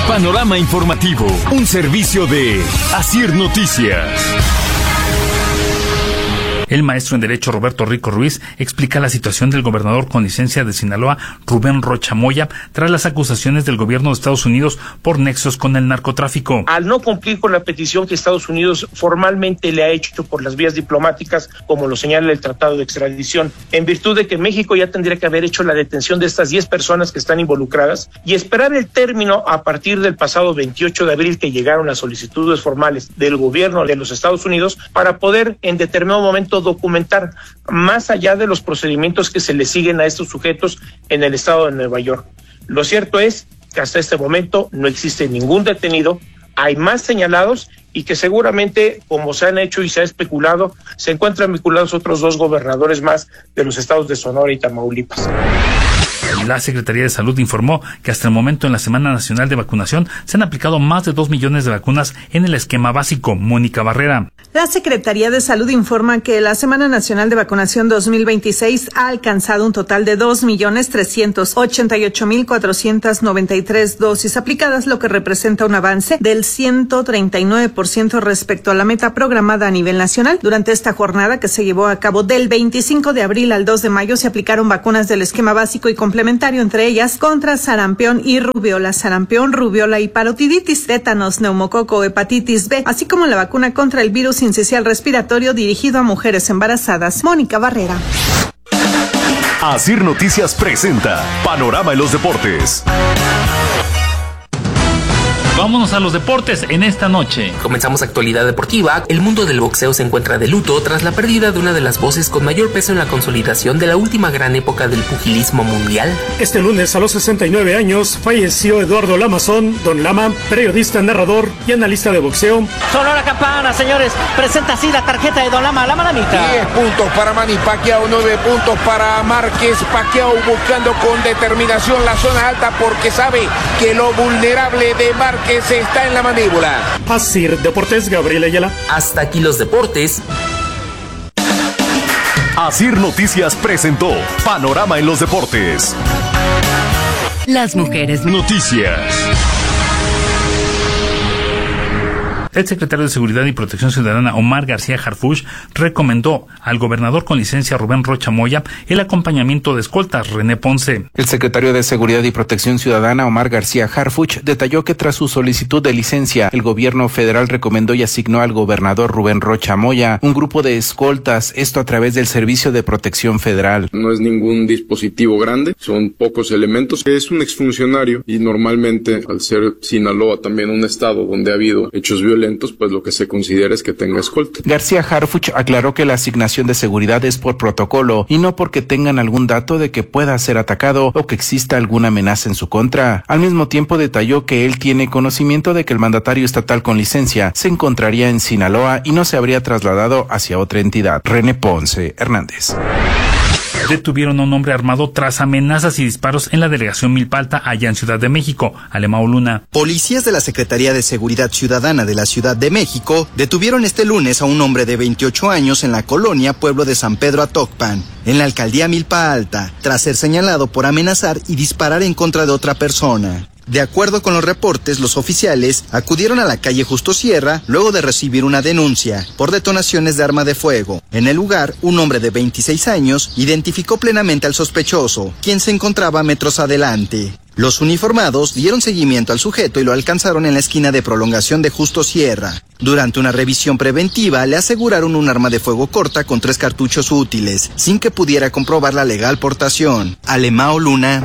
Panorama Informativo, un servicio de Asir Noticias. El maestro en Derecho Roberto Rico Ruiz explica la situación del gobernador con licencia de Sinaloa, Rubén Rocha Moya, tras las acusaciones del gobierno de Estados Unidos por nexos con el narcotráfico. Al no cumplir con la petición que Estados Unidos formalmente le ha hecho por las vías diplomáticas, como lo señala el Tratado de Extradición, en virtud de que México ya tendría que haber hecho la detención de estas 10 personas que están involucradas y esperar el término a partir del pasado 28 de abril que llegaron las solicitudes formales del gobierno de los Estados Unidos para poder en determinado momento documentar más allá de los procedimientos que se le siguen a estos sujetos en el estado de Nueva York. Lo cierto es que hasta este momento no existe ningún detenido, hay más señalados y que seguramente, como se han hecho y se ha especulado, se encuentran vinculados otros 2 gobernadores más de los estados de Sonora y Tamaulipas. La Secretaría de Salud informó que hasta el momento en la Semana Nacional de Vacunación se han aplicado más de 2 millones de vacunas en el esquema básico. Mónica Barrera. La Secretaría de Salud informa que la Semana Nacional de Vacunación 2026 ha alcanzado un total de 2.388.493 dosis aplicadas, lo que representa un avance del 139% respecto a la meta programada a nivel nacional. Durante esta jornada que se llevó a cabo del 25 de abril al 2 de mayo se aplicaron vacunas del esquema básico y complementario, entre ellas contra sarampión y rubiola y parotiditis, tétanos, neumococo, hepatitis B, así como la vacuna contra el virus sincicial respiratorio dirigido a mujeres embarazadas. Mónica Barrera. Asir Noticias presenta Panorama en los Deportes. Vámonos a los deportes en esta noche. Comenzamos actualidad deportiva. El mundo del boxeo se encuentra de luto tras la pérdida de una de las voces con mayor peso en la consolidación de la última gran época del pugilismo mundial. Este lunes, a los 69 años, falleció Eduardo Lamazón, Don Lama, periodista, narrador y analista de boxeo. Sonó la campana, señores. Presenta así la tarjeta de Don Lama, la manamita. 10 puntos para Manny Pacquiao, 9 puntos para Márquez. Pacquiao buscando con determinación la zona alta porque sabe que lo vulnerable de Márquez está en la mandíbula. Asir Deportes, Gabriel Ayala. Hasta aquí los deportes. Asir Noticias presentó Panorama en los Deportes. Las mujeres. Noticias. El secretario de Seguridad y Protección Ciudadana, Omar García Harfuch, recomendó al gobernador con licencia, Rubén Rocha Moya, el acompañamiento de escoltas. René Ponce. El secretario de Seguridad y Protección Ciudadana, Omar García Harfuch, detalló que tras su solicitud de licencia, el gobierno federal recomendó y asignó al gobernador Rubén Rocha Moya un grupo de escoltas, esto a través del Servicio de Protección Federal. No es ningún dispositivo grande, son pocos elementos. Es un exfuncionario y normalmente, al ser Sinaloa también un estado donde ha habido hechos violentos, pues lo que se considera es que tenga escolta. García Harfuch aclaró que la asignación de seguridad es por protocolo y no porque tengan algún dato de que pueda ser atacado o que exista alguna amenaza en su contra. Al mismo tiempo detalló que él tiene conocimiento de que el mandatario estatal con licencia se encontraría en Sinaloa y no se habría trasladado hacia otra entidad. René Ponce Hernández. Detuvieron a un hombre armado tras amenazas y disparos en la delegación Milpa Alta, allá en Ciudad de México. Alemão Luna. Policías de la Secretaría de Seguridad Ciudadana de la Ciudad de México detuvieron este lunes a un hombre de 28 años en la colonia Pueblo de San Pedro Atocpan, en la alcaldía Milpa Alta, tras ser señalado por amenazar y disparar en contra de otra persona. De acuerdo con los reportes, los oficiales acudieron a la calle Justo Sierra luego de recibir una denuncia por detonaciones de arma de fuego. En el lugar, un hombre de 26 años identificó plenamente al sospechoso, quien se encontraba metros adelante. Los uniformados dieron seguimiento al sujeto y lo alcanzaron en la esquina de Prolongación de Justo Sierra. Durante una revisión preventiva, le aseguraron un arma de fuego corta con 3 cartuchos útiles, sin que pudiera comprobar la legal portación. Alemão Luna.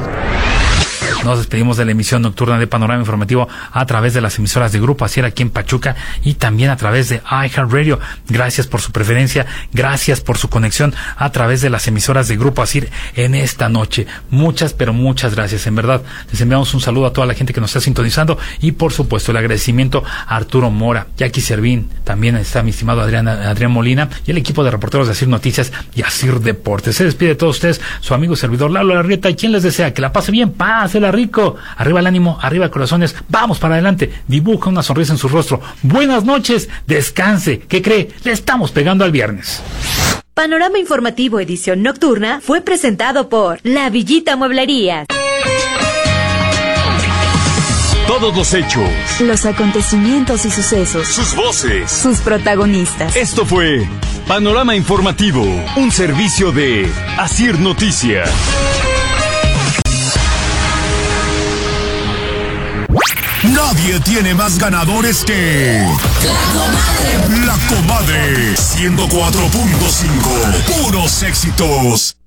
Nos despedimos de la emisión nocturna de Panorama Informativo a través de las emisoras de Grupo Asir aquí en Pachuca y también a través de iHeartRadio. Gracias por su preferencia, gracias por su conexión a través de las emisoras de Grupo Asir en esta noche. Muchas, pero muchas gracias. En verdad, les enviamos un saludo a toda la gente que nos está sintonizando y por supuesto el agradecimiento a Arturo Mora, Jackie Servín, también está mi estimado Adrián Molina y el equipo de reporteros de Asir Noticias y Asir Deportes. Se despide de todos ustedes su amigo y servidor Lalo Larrieta, y quien les desea que la pase bien, pásela rico, arriba el ánimo, arriba corazones, vamos para adelante, dibuja una sonrisa en su rostro, buenas noches, descanse, ¿qué cree? Le estamos pegando al viernes. Panorama Informativo edición nocturna fue presentado por La Villita Mueblerías. todos los hechos, los acontecimientos y sucesos, sus voces, sus protagonistas. Esto fue Panorama Informativo, un servicio de Asir Noticias. Nadie tiene más ganadores que La Comadre 104.5. Puros éxitos.